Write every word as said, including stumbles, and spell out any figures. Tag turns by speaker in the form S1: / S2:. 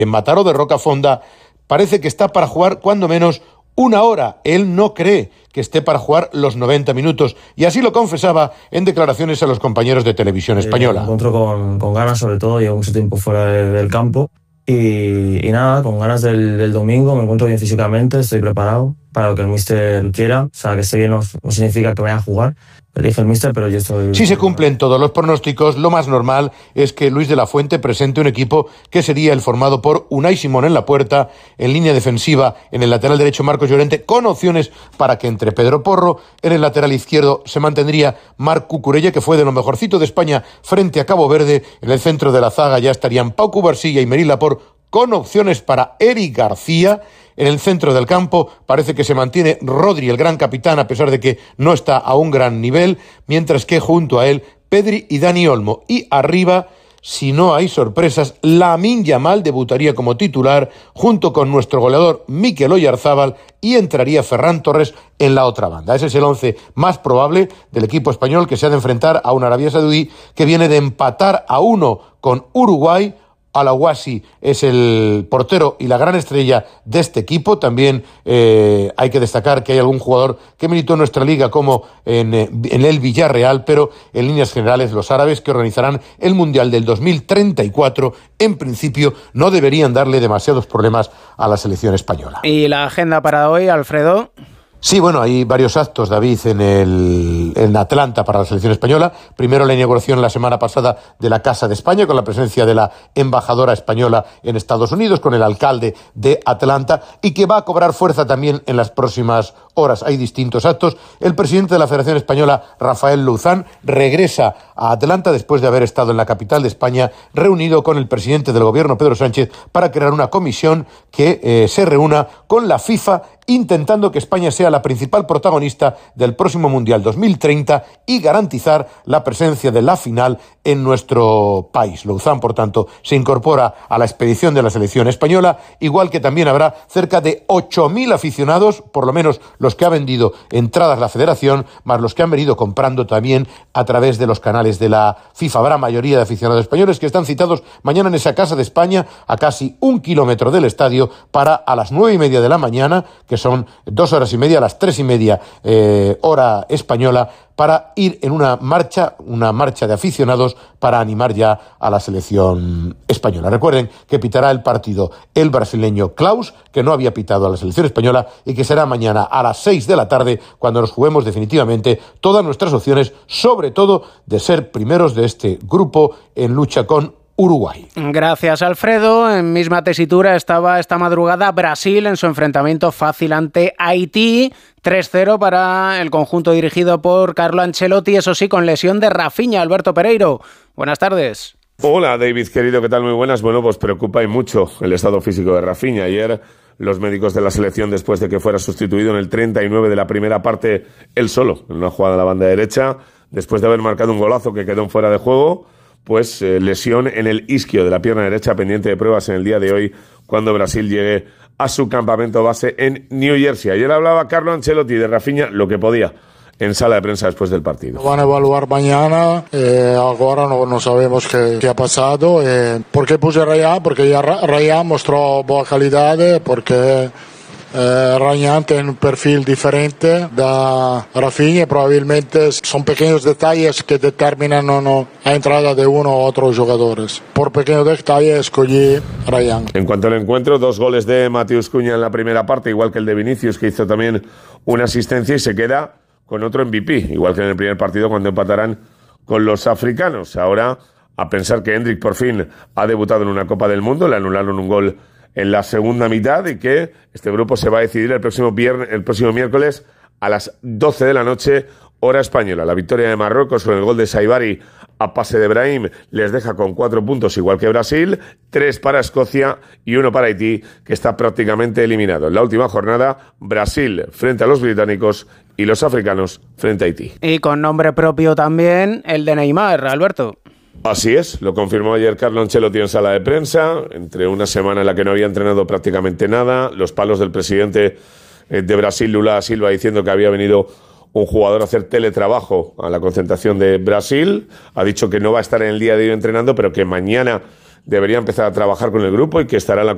S1: en Mataró de Rocafonda, parece que está para jugar cuando menos una hora. Él no cree que esté para jugar los noventa minutos y así lo confesaba en declaraciones a los compañeros de Televisión Española.
S2: Eh, me encuentro con, con ganas, sobre todo, llevo mucho tiempo fuera de, del campo y, y nada, con ganas del, del domingo. Me encuentro bien físicamente, estoy preparado para lo que el míster quiera. O sea, que esté bien no, no significa que vaya a jugar, elige el míster, pero yo estoy...
S1: Si se cumplen todos los pronósticos, lo más normal es que Luis de la Fuente presente un equipo que sería el formado por Unai Simón en la puerta, en línea defensiva, en el lateral derecho Marcos Llorente, con opciones para que entre Pedro Porro, en el lateral izquierdo se mantendría Marc Cucurella, que fue de lo mejorcito de España frente a Cabo Verde, en el centro de la zaga ya estarían Pau Cubarsilla y Meril Laporte, con opciones para Eric García. En el centro del campo parece que se mantiene Rodri, el gran capitán, a pesar de que no está a un gran nivel, mientras que junto a él Pedri y Dani Olmo. Y arriba, si no hay sorpresas, Lamine Yamal debutaría como titular junto con nuestro goleador Mikel Oyarzabal y entraría Ferran Torres en la otra banda. Ese es el once más probable del equipo español, que se ha de enfrentar a una Arabia Saudí que viene de empatar a uno con Uruguay. Al-Awasi es el portero y la gran estrella de este equipo. También eh, hay que destacar que hay algún jugador que militó en nuestra liga como en, eh, en el Villarreal, pero en líneas generales los árabes, que organizarán el Mundial del dos mil treinta y cuatro, en principio no deberían darle demasiados problemas a la selección española.
S3: ¿Y la agenda para hoy, Alfredo?
S1: Sí, bueno, hay varios actos, David, en el en Atlanta para la selección española. Primero, la inauguración la semana pasada de la Casa de España, con la presencia de la embajadora española en Estados Unidos, con el alcalde de Atlanta, y que va a cobrar fuerza también en las próximas horas. Hay distintos actos. El presidente de la Federación Española, Rafael Luzán, regresa a Atlanta después de haber estado en la capital de España, reunido con el presidente del gobierno, Pedro Sánchez, para crear una comisión que eh, se reúna con la FIFA, intentando que España sea la principal protagonista del próximo Mundial dos mil treinta y garantizar la presencia de la final en nuestro país. Luzán, por tanto, se incorpora a la expedición de la selección española, igual que también habrá cerca de ocho mil aficionados, por lo menos los que ha vendido entradas la federación, más los que han venido comprando también a través de los canales de la FIFA. Habrá mayoría de aficionados españoles que están citados mañana en esa Casa de España, a casi un kilómetro del estadio, para a las nueve y media de la mañana, que son dos horas y media, a las tres y media eh, hora española, para ir en una marcha, una marcha de aficionados para animar ya a la selección española. Recuerden que pitará el partido el brasileño Klaus, que no había pitado a la selección española, y que será mañana a las seis de la tarde cuando nos juguemos definitivamente todas nuestras opciones, sobre todo de ser primeros de este grupo en lucha con Uruguay.
S3: Gracias, Alfredo. En misma tesitura estaba esta madrugada Brasil en su enfrentamiento fácil ante Haití. tres cero para el conjunto dirigido por Carlo Ancelotti, eso sí, con lesión de Rafinha. Alberto Pereiro, buenas tardes.
S4: Hola, David, querido, ¿qué tal? Muy buenas. Bueno, pues preocupa y mucho el estado físico de Rafinha. Ayer los médicos de la selección, después de que fuera sustituido en el treinta y nueve de la primera parte, él solo, en una jugada en la banda derecha, después de haber marcado un golazo que quedó en fuera de juego, pues eh, lesión en el isquio de la pierna derecha, pendiente de pruebas en el día de hoy, cuando Brasil llegue a su campamento base en New Jersey. Ayer hablaba Carlo Ancelotti de Rafinha lo que podía en sala de prensa después del partido.
S5: Van a evaluar mañana, eh, ahora no, no sabemos qué, qué ha pasado. Eh, ¿Por qué puse Raya? Porque ya Raya mostró buena calidad, porque Eh, Ryan tiene un perfil diferente da Rafinha, probablemente son pequeños detalles que determinan o no la entrada de uno u otros jugadores. Por pequeños detalles escogí Ryan.
S4: En cuanto al encuentro, dos goles de Matheus Cunha en la primera parte, igual que el de Vinicius, que hizo también una asistencia, y se queda con otro M V P, igual que en el primer partido cuando empatarán con los africanos. Ahora, a pensar que Endrick por fin ha debutado en una Copa del Mundo, le anularon un gol en la segunda mitad, y que este grupo se va a decidir el próximo viernes, el próximo miércoles a las doce de la noche, hora española. La victoria de Marruecos con el gol de Saibari a pase de Brahim les deja con cuatro puntos, igual que Brasil, tres para Escocia y uno para Haití, que está prácticamente eliminado. En la última jornada, Brasil frente a los británicos y los africanos frente a Haití.
S3: Y con nombre propio también el de Neymar, Alberto.
S4: Así es, lo confirmó ayer Carlo Ancelotti en sala de prensa, entre una semana en la que no había entrenado prácticamente nada, los palos del presidente de Brasil, Lula da Silva, diciendo que había venido un jugador a hacer teletrabajo a la concentración de Brasil, ha dicho que no va a estar en el día de hoy entrenando, pero que mañana debería empezar a trabajar con el grupo y que estará en la